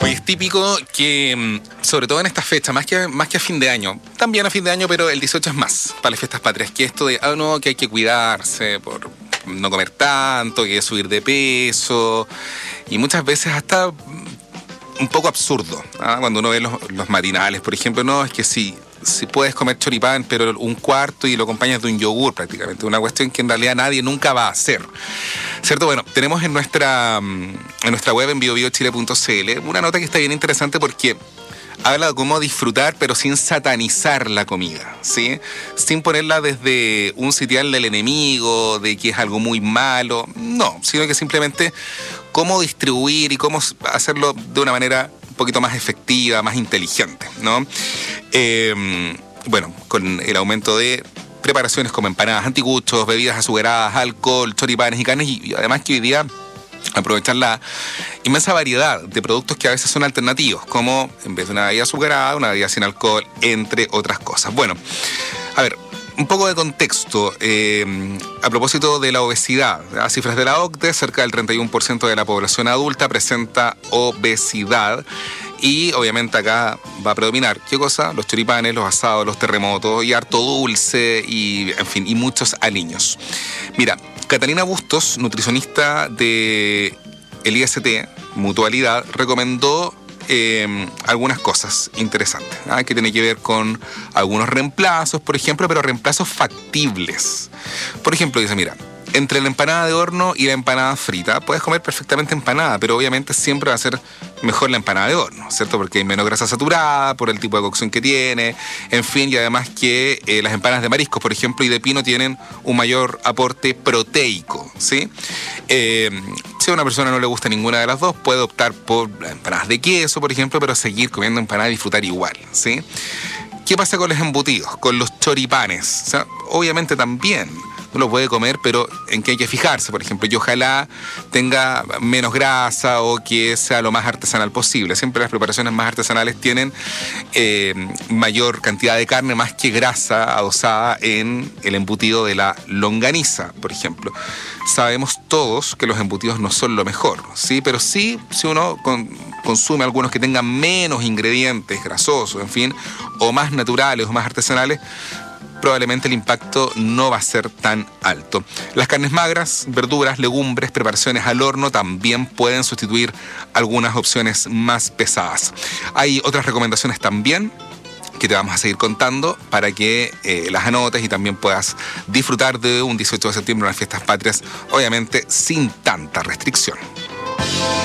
Hoy es típico que, sobre todo en estas fechas, más que a fin de año, también a fin de año, pero el 18 es más, para las fiestas patrias, que esto de, no, que hay que cuidarse por no comer tanto, que hay que subir de peso, y muchas veces hasta un poco absurdo, cuando uno ve los matinales, por ejemplo, no, es que si puedes comer choripán, pero un cuarto y lo acompañas de un yogur prácticamente, una cuestión que en realidad nadie nunca va a hacer, ¿cierto? Bueno, tenemos en nuestra web en biobiochile.cl una nota que está bien interesante porque habla de cómo disfrutar pero sin satanizar la comida, ¿sí? Sin ponerla desde un sitial del enemigo, de que es algo muy malo, no, sino que simplemente cómo distribuir y cómo hacerlo de una manera un poquito más efectiva, más inteligente, ¿no? Bueno, con el aumento de preparaciones como empanadas, anticuchos, bebidas azucaradas, alcohol, choripanes y carnes, y además que hoy día aprovechar la inmensa variedad de productos que a veces son alternativos, como en vez de una bebida azucarada, una bebida sin alcohol, entre otras cosas. Bueno, a ver, un poco de contexto a propósito de la obesidad. Las cifras de la OCDE, cerca del 31% de la población adulta presenta obesidad. Y obviamente acá va a predominar, ¿qué cosa? Los choripanes, los asados, los terremotos y harto dulce y, en fin, y muchos aliños. Mira, Catalina Bustos, nutricionista de el IST, Mutualidad, recomendó algunas cosas interesantes, que tiene que ver con algunos reemplazos, por ejemplo, pero reemplazos factibles. Por ejemplo, dice, mira, entre la empanada de horno y la empanada frita, puedes comer perfectamente empanada, pero obviamente siempre va a ser mejor la empanada de horno, ¿cierto? Porque hay menos grasa saturada, por el tipo de cocción que tiene, en fin, y además que las empanadas de mariscos, por ejemplo, y de pino tienen un mayor aporte proteico, ¿sí? Si a una persona no le gusta ninguna de las dos, puede optar por las empanadas de queso, por ejemplo, pero seguir comiendo empanada y disfrutar igual, ¿sí? ¿Qué pasa con los embutidos, con los choripanes? O sea, obviamente también uno lo puede comer, pero en qué hay que fijarse, por ejemplo, y ojalá tenga menos grasa o que sea lo más artesanal posible. Siempre las preparaciones más artesanales tienen mayor cantidad de carne más que grasa adosada en el embutido de la longaniza, por ejemplo. Sabemos todos que los embutidos no son lo mejor, ¿sí? Pero sí, si uno consume algunos que tengan menos ingredientes grasosos, en fin, o más naturales o más artesanales, probablemente el impacto no va a ser tan alto. Las carnes magras, verduras, legumbres, preparaciones al horno también pueden sustituir algunas opciones más pesadas. Hay otras recomendaciones también que te vamos a seguir contando para que las anotes y también puedas disfrutar de un 18 de septiembre, unas fiestas patrias, obviamente sin tanta restricción.